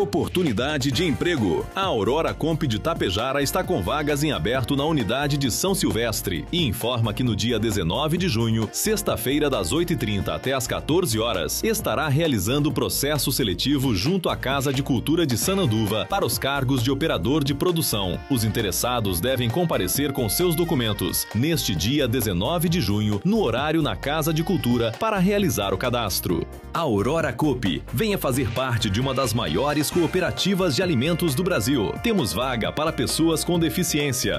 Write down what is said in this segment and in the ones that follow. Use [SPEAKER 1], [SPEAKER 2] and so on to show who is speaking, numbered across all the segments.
[SPEAKER 1] Oportunidade de emprego. A Aurora Comp de Tapejara está com vagas em aberto na unidade de São Silvestre e informa que no dia 19 de junho, sexta-feira das 8h30 até as 14 horas, estará realizando o processo seletivo junto à Casa de Cultura de Sananduva para os cargos de operador de produção. Os interessados devem comparecer com seus documentos neste dia 19 de junho, no horário na Casa de Cultura, para realizar o cadastro. Aurora Coop, venha fazer parte de uma das maiores cooperativas de alimentos do Brasil. Temos vaga para pessoas com deficiência.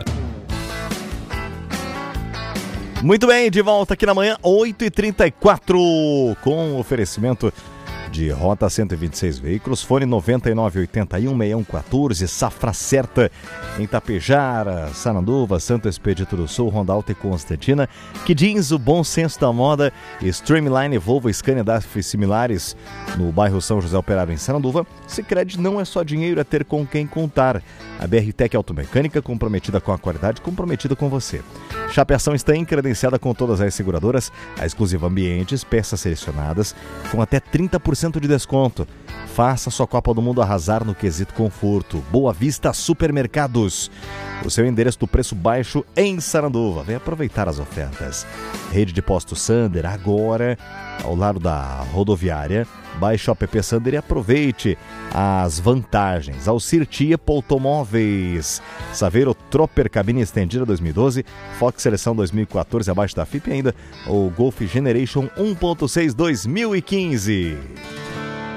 [SPEAKER 2] Muito bem, de volta aqui na manhã, 8h34, com oferecimento de Rota 126 Veículos, fone 9981-6114, Safra Certa, em Tapejara, Sananduva, Santo Expedito do Sul, Rondalta e Constantina, que diz o bom senso da moda, Streamline, Volvo, Scania, DAF e similares, no bairro São José Operário, em Sananduva. Sicredi não é só dinheiro, é ter com quem contar. A BR-Tech Automecânica, comprometida com a qualidade, comprometida com você. Chapeação está credenciada com todas as seguradoras, a Exclusiva Ambientes, peças selecionadas, com até 30% de desconto. Faça sua Copa do Mundo arrasar no quesito conforto. Boa Vista Supermercados, o seu endereço do preço baixo em Sananduva. Vem aproveitar as ofertas. Rede de Postos Sander, agora ao lado da rodoviária. Baixe o app Sander e aproveite as vantagens. Alcir Tiepo Automóveis, Saveiro Tropper Cabine Estendida 2012, Fox Seleção 2014 abaixo da FIP, ainda o Golf Generation 1.6 2015.